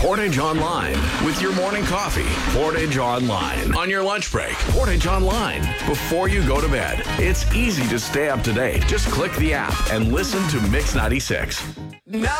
Portage Online with your morning coffee. Portage Online. On your lunch break. Portage Online. Before you go to bed. It's easy to stay up to date. Just click the app and listen to Mix 96. Now